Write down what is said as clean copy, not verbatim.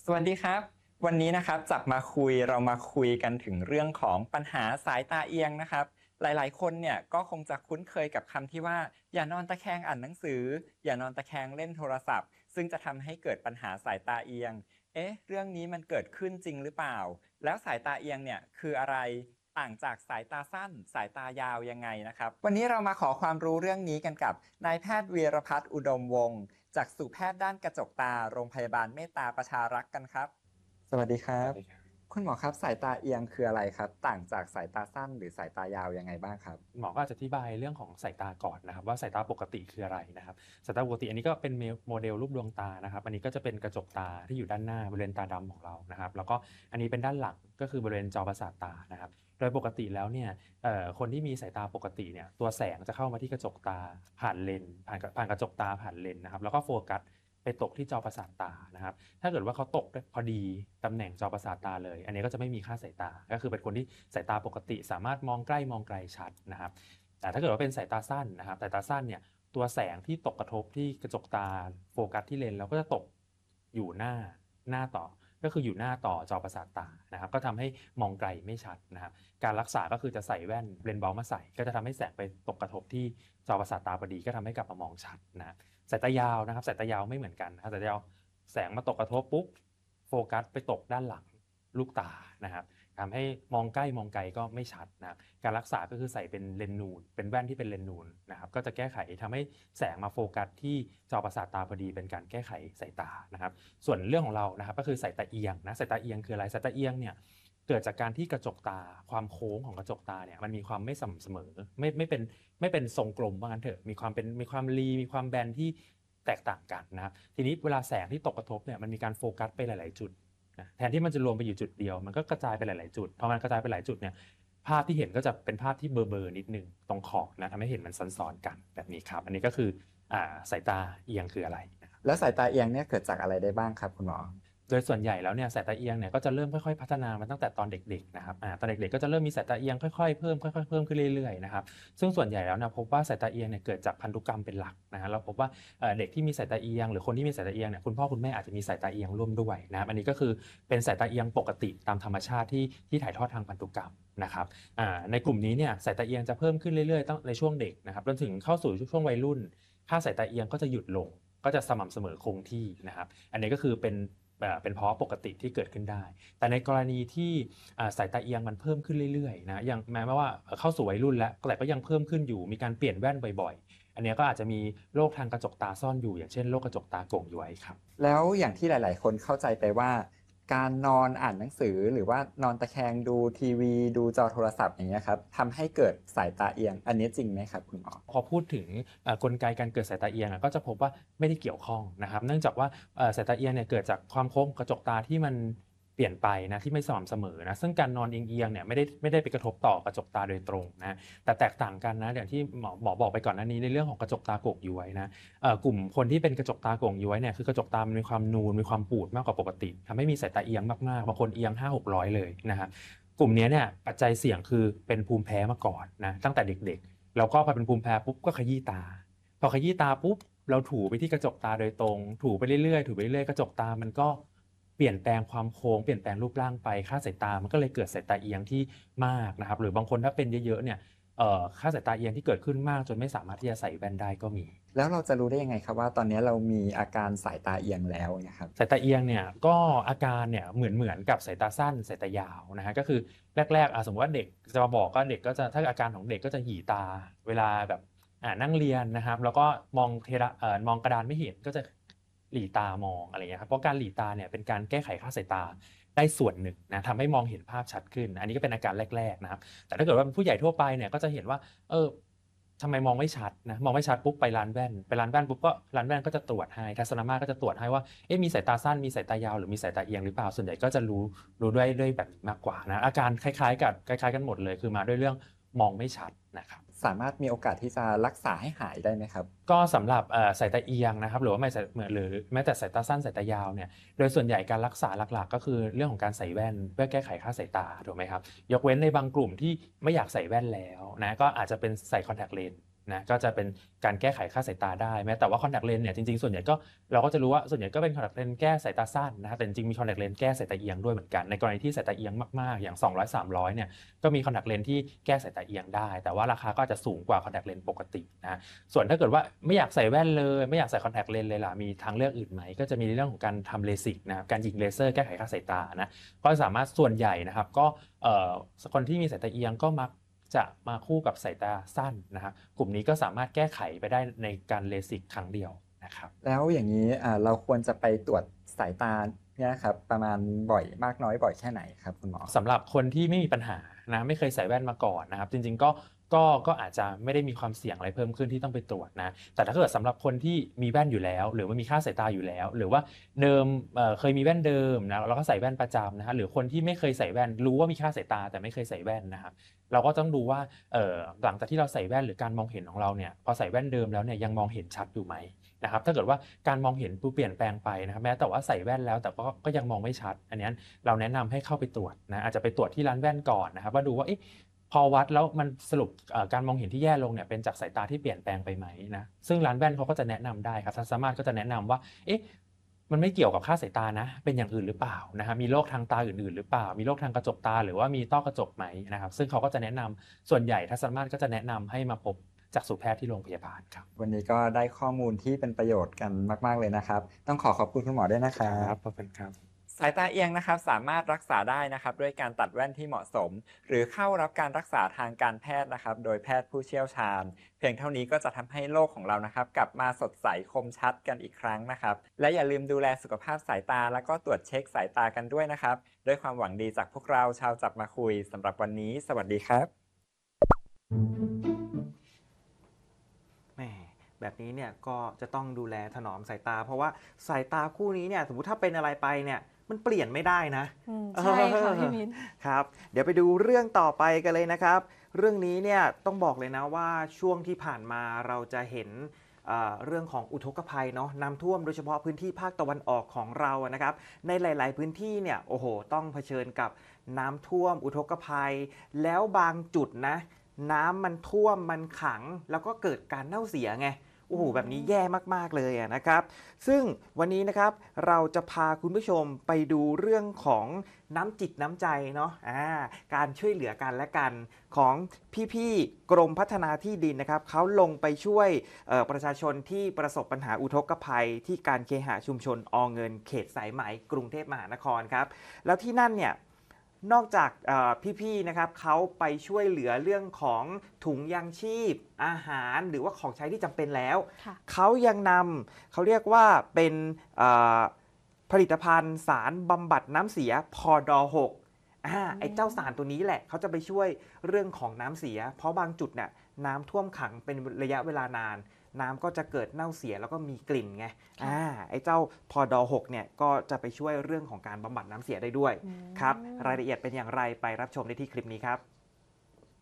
สวัสดีครับวันนี้นะครับจับมาคุยเรามาคุยกันถึงเรื่องของปัญหาสายตาเอียงนะครับหลายๆคนเนี่ยก็คงจะคุ้นเคยกับคำที่ว่าอย่านอนตะแคงอ่านหนังสืออย่านอนตะแคงเล่นโทรศัพท์ซึ่งจะทำให้เกิดปัญหาสายตาเอียงเรื่องนี้มันเกิดขึ้นจริงหรือเปล่าแล้วสายตาเอียงเนี่ยคืออะไรต่างจากสายตาสั้นสายตายาวยังไงนะครับวันนี้เรามาขอความรู้เรื่องนี้กันกับนายแพทย์วีรพัฒน์อุดมวงศ์จากษุแพทย์ด้านกระจกตาโรงพยาบาลเมตตาประชารักษ์กันครับ สวัสดีครับสวัสดีครับคุณหมอครับสายตาเอียงคืออะไรครับต่างจากสายตาสั้นหรือสายตายาวยังไงบ้างครับหมอก็อาจจะอธิบายเรื่องของสายตาก่อนนะครับว่าสายตาปกติคืออะไรนะครับสายตาปกติอันนี้ก็เป็นโมเดลรูปดวงตานะครับอันนี้ก็จะเป็นกระจกตาที่อยู่ด้านหน้าบริเวณตาดำของเรานะครับแล้วก็อันนี้เป็นด้านหลังก็คือบริเวณจอประสาทตานะครับโดยปกติแล้วเนี่ยคนที่มีสายตาปกติเนี่ยตัวแสงจะเข้ามาที่กระจกตาผ่านเลนส์ผ่านกระจกตาผ่านเลนส์นะครับแล้วก็โฟกัสไปตกที่จอประสาทตานะครับถ้าเกิดว่าเขาตกพอดีตำแหน่งจอประสาทตาเลยอันนี้ก็จะไม่มีค่าสายตาก็คือเป็นคนที่สายตาปกติสามารถมองใกล้มองไกลชัดนะครับ แต่ถ้าเกิดว่าเป็นสายตาสั้นนะครับสายตาสั้นเนี่ยตัวแสงที่ตกกระทบที่กระจกตาโฟกัสที่เลนส์แล้วก็จะตกอยู่หน้าต่อก็คืออยู่หน้าต่อจอประสาทตานะครับก็ทำให้มองไกลไม่ชัดนะครับการรักษาก็คือจะใส่แว่นเลนส์เบามาใส่ก็จะทำให้แสงไปตกกระทบที่จอประสาทตาพอดีก็ทำให้กลับมามองชัดนะสายตายาวนะครับสายตายาวไม่เหมือนกันนะครับสายตายาวแสงมาตกกระทบปุ๊บโฟกัสไปตกด้านหลังลูกตานะครับ ทำให้มองใกล้มองไกลก็ไม่ชัดนะครับการรักษาก็คือใส่เป็นเลนส์นูนเป็นแว่นที่เป็นเลนส์นูนนะครับก็จะแก้ไขทำให้แสงมาโฟกัสที่จอประสาทตาพอดีเป็นการแก้ไขสายตานะครับส่วนเรื่องของเรานะครับก็คือสายตาเอียงนะสายตาเอียงคืออะไรสายตาเอียงเนี่ยเกิดจากการที่กระจกตาความโค้งของกระจกตาเนี่ยมันมีความไม่สม่ำเสมอไม่เป็นทรงกลมว่างั้นเถอะมีความรีมีความแบนที่แตกต่างกันนะครับทีนี้เวลาแสงที่ตกกระทบเนี่ยมันมีการโฟกัสไปหลายๆจุด แทนที่มันจะรวมไปอยู่จุดเดียวมันก็กระจายไปหลายๆจุดพอมันกระจายไปหลายจุดเนี่ยภาพที่เห็นก็จะเป็นภาพที่เบลอๆนิดนึงตรงขอบนะทำให้เห็นมันซ้อนๆกันแบบนี้ครับอันนี้ก็คือสายตาเอียงคืออะไรนะครับแล้วสายตาเอียงเนี่ยเกิดจากอะไรได้บ้างครับคุณหมอโดยส่วนใหญ่แล้วเนี่ยสายตาเอียงเนี่ยก็จะเริ่มค่อยๆพัฒนามาตั้งแต่ตอนเด็กๆนะครับตอนเด็กๆก็จะเริ่มมีสายตาเอียงค่อยๆเพิ่มค่อยๆเพิ่มขึ้นเรื่อยๆนะครับซึ่งส่วนใหญ่แล้วเนี่ยพบว่าสายตาเอียงเนี่ยเกิดจากพันธุกรรมเป็นหลักนะฮะเราพบว่าเด็กที่มีสายตาเอียงหรือคนที่มีสายตาเอียงเนี่ยคุณพ่อคุณแม่อาจจะมีสายตาเอียงร่วมด้วยนะครับอันนี้ก็คือเป็นสายตาเอียงปกติตามธรรมชาติที่ถ่ายทอดทางพันธุกรรมนะครับในกลุ่มนี้เนี่ยสายตาเอียงจะเพิ่มขึ้นเรื่อยๆตั้งในช่วงเด็กนะครับจนถึงเข้าสู่ช่วงวัยรุ่นค่าสายตาเอียงก็จะหยุดลงก็จะสม่ำเสมอคงที่นะครับอันนี้ก็คือเป็นเพราะปกติที่เกิดขึ้นได้ แต่ในกรณีที่สายตาเอียงมันเพิ่มขึ้นเรื่อยๆนะยังแม้ว่าเข้าสู่วัยรุ่นแล้วแต่ก็ยังเพิ่มขึ้นอยู่มีการเปลี่ยนแว่นบ่อยๆอันนี้ก็อาจจะมีโรคทางกระจกตาซ่อนอยู่อย่างเช่นโรคกระจกตาโก่งย้วยครับแล้วอย่างที่หลายๆคนเข้าใจไปว่าการนอนอ่านหนังสือหรือว่านอนตะแคงดูทีวีดูจอโทรศัพท์อย่างเงี้ยครับทำให้เกิดสายตาเอียงอันนี้จริงไหมครับคุณหมอพอพูดถึงกลไกการเกิดสายตาเอียงก็จะพบว่าไม่ได้เกี่ยวข้องนะครับเนื่องจากว่าสายตาเอียงเนี่ยเกิดจากความโค้งกระจกตาที่มันเปลี่ยนไปนะที่ไม่สม่ำเสมอนะซึ่งการนอนเอียงๆเนี่ยไม่ได้ไปกระทบต่อกระจกตาโดยตรงนะแต่แตกต่างกันนะอย่างที่หมอบอกไปก่อนหน้านี้ในเรื่องของกระจกตาโก่งย้วยนะกลุ่มคนที่เป็นกระจกตาโก่งย้วยเนี่ยคือกระจกตามันมีความนูนมีความปูดมากกว่าปกติทำให้มีสายตาเอียงมากๆบางคนเอียง500-600เลยนะครับกลุ่มนี้เนี่ยปัจจัยเสี่ยงคือเป็นภูมิแพ้มาก่อนนะตั้งแต่เด็กๆ แล้วก็พอเป็นภูมิแพ้ปุ๊บก็ขยี้ตาพอขยี้ตาปุ๊บเราถูไปที่กระจกตาโดยตรงถูไปเรื่อยๆถูไปเรื่อยๆกระจกตามันก็เปลี่ยนแปลงความโค้งเปลี่ยนแปลงรูปร่างไปค่าสายตามันก็เลยเกิดสายตาเอียงที่มากนะครับหรือบางคนถ้าเป็นเยอะๆเนี่ยค่าสายตาเอียงที่เกิดขึ้นมากจนไม่สามารถที่จะใส่แว่นได้ก็มีแล้วเราจะรู้ได้ยังไงครับว่าตอนนี้เรามีอาการสายตาเอียงแล้วเนี่ยครับสายตาเอียงเนี่ยก็อาการเนี่ยเหมือนกับสายตาสั้นสายตายาวนะฮะก็คือแรกๆสมมติว่าเด็กจะมาบอกก็เด็กก็จะถ้าอาการของเด็กก็จะหยีตาเวลาแบบนั่งเรียนนะครับแล้วก็มองมองกระดานไม่เห็นก็จะหลีตามองอะไรเงี้ยครับเพราะการหลีตาเนี่ยเป็นการแก้ไขค่าสายตาได้ส่วนหนึ่งนะทำให้มองเห็นภาพชัดขึ้นอันนี้ก็เป็นอาการแรกๆนะครับแต่ถ้าเกิดว่าเป็นผู้ใหญ่ทั่วไปเนี่ยก็จะเห็นว่าทำไมมองไม่ชัดนะมองไม่ชัดปุ๊บไปร้านแว่นปุ๊บก็ร้านแว่นก็จะตรวจให้ทัศนมาตรก็จะตรวจให้ว่ามีสายตาสั้นมีสายตายาวหรือมีสายตาเอียงหรือเปล่าส่วนใหญ่ก็จะรู้ด้วยแบบนี้มากกว่านะอาการคล้ายๆกันหมดเลยคือมาด้วยเรื่องมองไม่ชัดนะครับสามารถมีโอกาสที่จะรักษาให้หายได้ไหมครับก็สำหรับสายตาเอียงนะครับหรือว่าไม่สายหรือแม้แต่สายตาสั้นสายตายาวเนี่ยโดยส่วนใหญ่การรักษาหลักๆก็คือเรื่องของการใส่แว่นเพื่อแก้ไขค่าสายตาถูกไหมครับยกเว้นในบางกลุ่มที่ไม่อยากใส่แว่นแล้วนะก็อาจจะเป็นใส่คอนแทคเลนส์นะก็จะเป็นการแก้ไขค่าสายตาได้แม้แต่ว่าคอนแทคเลนส์เนี่ยจริงๆส่วนใหญ่ก็เราก็จะรู้ว่าส่วนใหญ่ก็เป็นคอนแทคเลนส์แก้สายตาสั้นนะครับแต่จริงๆมีคอนแทคเลนส์แก้สายตาเอียงด้วยเหมือนกันในกรณีที่สายตาเอียงมากๆอย่าง200 300เนี่ยก็มีคอนแทคเลนส์ที่แก้สายตาเอียงได้แต่ว่าราคาก็อาจจะสูงกว่าคอนแทคเลนส์ปกตินะส่วนถ้าเกิดว่าไม่อยากใส่แว่นเลยไม่อยากใส่คอนแทคเลนส์เลยล่ะมีทางเลือกอื่นไหมก็จะมีเรื่องของการทำเลสิกนะครับการยิงเลเซอร์แก้ไขค่าสายตานะก็สามารถส่วนใหญ่นะครับก็คนที่มีสายตาเอียงก็มักจะมาคู่กับสายตาสั้นนะครับกลุ่มนี้ก็สามารถแก้ไขไปได้ในการเลสิกครั้งเดียวนะครับแล้วอย่างนี้เราควรจะไปตรวจสายตาเนี่ยนะครับประมาณบ่อยมากน้อยบ่อยแค่ไหนครับคุณหมอสำหรับคนที่ไม่มีปัญหานะไม่เคยใส่แว่นมาก่อนนะครับจริงๆก็อาจจะไม่ได้มีความเสี่ยงอะไรเพิ่มขึ้นที่ต้องไปตรวจนะแต่ถ้าเกิดสำหรับคนที่มีแว่นอยู่แล้วหรือว่ามีค่าสายตาอยู่แล้วหรือว่าเดิมเคยมีแว่นเดิมนะแล้วก็ใส่แว่นประจำนะฮะหรือคนที่ไม่เคยใส่แว่นรู้ว่ามีค่าสายตาแต่ไม่เคยใส่แว่นนะครับเราก็ต้องดูว่าหลังจากที่เราใส่แว่นหรือการมองเห็นของเราเนี่ยพอใส่แว่นเดิมแล้วเนี่ยยังมองเห็นชัดอยู่ไหมนะครับถ้าเกิดว่าการมองเห็นเปลี่ยนแปลงไปนะครับแม้แต่ว่าใส่แว่นแล้วแต่ก็ยังมองไม่ชัดอันนี้เราแนะนำให้เข้าไปตรวจนะอาจจะไปตรวจที่ร้านแว่นก่อนนะครับว่าดูว่าพอวัดแล้วมันสรุปการมองเห็นที่แย่ลงเนี่ยเป็นจากสายตาที่เปลี่ยนแปลงไปไหมนะซึ่งร้านแว่นเขาก็จะแนะนำได้ครับท่านสามารถก็จะแนะนำว่ามันไม่เกี่ยวกับค่าสายตานะเป็นอย่างอื่นหรือเปล่านะครับมีโรคทางตาอื่นๆหรือเปล่ามีโรคทางกระจกตาหรือว่ามีต้อกระจกไหมนะครับซึ่งเขาก็จะแนะนำส่วนใหญ่ทัศมาตก็จะแนะนำให้มาพบจักษุแพทย์ที่โรงพยาบาลครับวันนี้ก็ได้ข้อมูลที่เป็นประโยชน์กันมากๆเลยนะครับต้องขอบคุณคุณหมอด้วยนะครับขอบคุณครับสายตาเอียงนะครับสามารถรักษาได้นะครับด้วยการตัดแว่นที่เหมาะสม หรือเข้ารับการรักษาทางการแพทย์นะครับโดยแพทย์ผู้เชี่ยวชาญเพียงเท่านี้ก็จะทำให้โลกของเรานะครับกลับมาสดใสคมชัดกันอีกครั้งนะครับและอย่าลืมดูแลสุขภาพสายตาแล้วก็ตรวจเช็คสายตากันด้วยนะครับด้วยความหวังดีจากพวกเราชาวจับมาคุยสำหรับวันนี้สวัสดีครับแหมแบบนี้เนี่ยก็จะต้องดูแลถนอมสายตา เพราะว่าสายตาคู่นี้เนี่ยสมมติถ้าเป็นอะไรไปเนี่ยมันเปลี่ยนไม่ได้นะใช่ค่ะพี่มิ้นครับเดี๋ยวไปดูเรื่องต่อไปกันเลยนะครับ เรื่องนี้เนี่ยต้องบอกเลยนะว่าช่วงที่ผ่านมาเราจะเห็นเรื่องของอุทกภัยเนาะน้ำท่วมโดยเฉพาะพื้นที่ภาคตะวันออกของเรานะครับในหลาย ๆ พื้นที่เนี่ยโอ้โหต้องเผชิญกับน้ำท่วมอุทกภัยแล้วบางจุดนะน้ำมันท่วมมันขังแล้วก็เกิดการเน่าเสียไงโอ้โหแบบนี้แย่มากๆเลยนะครับซึ่งวันนี้นะครับเราจะพาคุณผู้ชมไปดูเรื่องของน้ำจิตน้ำใจเนาะการช่วยเหลือกันและกันของพี่ๆกรมพัฒนาที่ดินนะครับเขาลงไปช่วยประชาชนที่ประสบปัญหาอุทกภัยที่การเคหะชุมชนอเงินเขตสายไหมกรุงเทพมหานครครับแล้วที่นั่นเนี่ยนอกจากพี่ๆนะครับเขาไปช่วยเหลือเรื่องของถุงยางชีพอาหารหรือว่าของใช้ที่จำเป็นแล้วเขายังนำเขาเรียกว่าเป็นผลิตภัณฑ์สารบำบัดน้ำเสียพอด6ไอ้เจ้าสารตัวนี้แหละเขาจะไปช่วยเรื่องของน้ำเสียเพราะบางจุดเนี่ยน้ำท่วมขังเป็นระยะเวลานานน้ำก็จะเกิดเน่าเสียแล้วก็มีกลิ่นไงไอ้เจ้าพอด6เนี่ยก็จะไปช่วยเรื่องของการบำบัดน้ำเสียได้ด้วยครับรายละเอียดเป็นอย่างไรไปรับชมได้ที่คลิปนี้ครับ